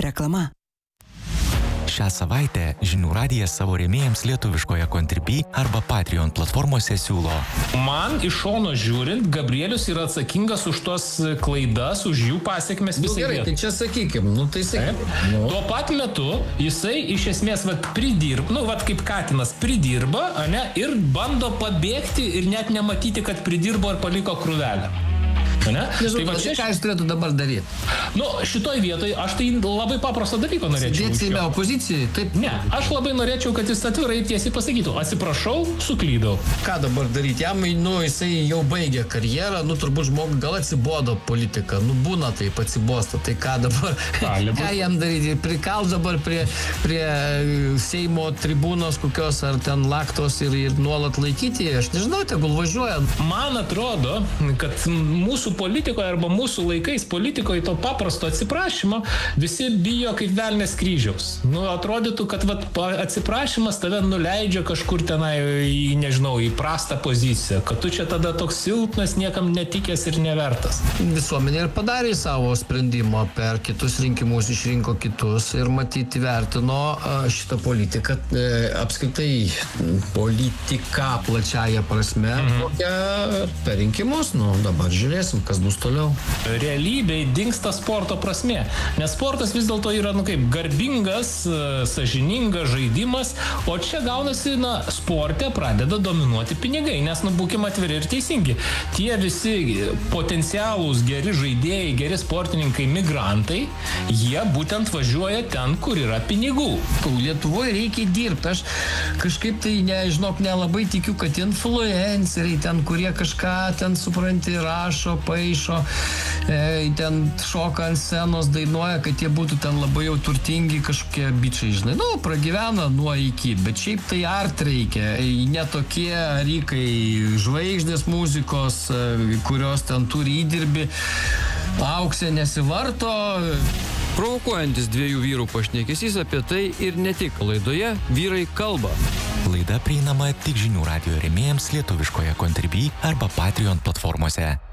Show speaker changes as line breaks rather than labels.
Reklama.
Šią savaitę Žinių radijas savo rėmėjams lietuviškoje Contribui arba Patreon platformose siūlo.
Man iš šono žiūrint, Gabrielius yra atsakingas už tos klaidas, už jų pasiekmes visai.
Gerai, tai čia sakykim, tai sakykim.
Tuo pat metu jisai iš esmės pridirba, kaip katinas pridirba, ir bando pabėgti ir net nematyti, kad pridirbo ir paliko krūvelę.
Nežinau, tai ką jis turėtų dabar daryti?
Šitoj vietoj aš tai labai paprastą dalyką norėčiau.
Sėdėti Seime opozicijai? Taip.
Ne, aš labai norėčiau, kad jis atvirai tiesiai pasakytų, atsiprašau, suklydau.
Ką dabar daryti? Jam, jisai jau baigė karjerą, turbūt žmogui gal atsibodo politika, būna taip atsibosta, tai ką dabar? Ką jam daryti? Prikal dabar prie Seimo tribūnos kokios ar ten laktos ir nuolat laikyti, aš nežinau, tegul važiuoja.
Man atrodo, kad mūsų politikoje arba mūsų laikais politikoje to paprasto atsiprašymo visi bijo kaip velnės kryžiaus. Atrodytų, kad atsiprašymas tave nuleidžia kažkur tenai į prastą poziciją, kad tu čia tada toks silpnas, niekam netikęs ir nevertas.
Visuomenė ir padarė savo sprendimą, per kitus rinkimus išrinko kitus ir matyti vertino šitą politiką, apskritai politika plačiaja prasme, kokią per rinkimus, dabar žiūrėsim, kas bus toliau.
Realybėj dingsta sporto prasmė, nes sportas vis dėlto yra, kaip garbingas, sąžiningas žaidimas, o čia gaunasi, sporte pradeda dominuoti pinigai, nes, būkim atviri ir teisingi. Tie visi potencialūs geri žaidėjai, geri sportininkai, migrantai, jie būtent važiuoja ten, kur yra pinigų.
Lietuvoje reikia dirbti. Aš kažkaip tai, nelabai tikiu, kad influenceriai ten, kurie kažką ten supranti, rašo, paišo, ten šoka ant scenos, dainuoja, kad jie būtų ten labai jau turtingi kažkokie bičiai, pragyvena nuo iki, bet šiaip tai art reikia, ne tokie rykai žvaigždės muzikos, kurios ten turi įdirbį, auksė nesivarto.
Provokuojantis dviejų vyrų pašnekesys apie tai ir ne tik. Laidoje Vyrai kalba.
Laida prieinama tik Žinių radijo rėmėjams lietuviškoje Contribui arba Patreon platformose.